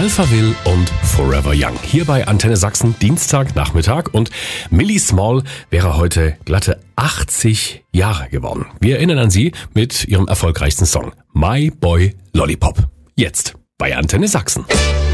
Alphaville und Forever Young. Hier bei Antenne Sachsen, Dienstagnachmittag. Und Millie Small wäre heute glatte 80 Jahre geworden. Wir erinnern an sie mit ihrem erfolgreichsten Song My Boy Lollipop. Jetzt bei Antenne Sachsen.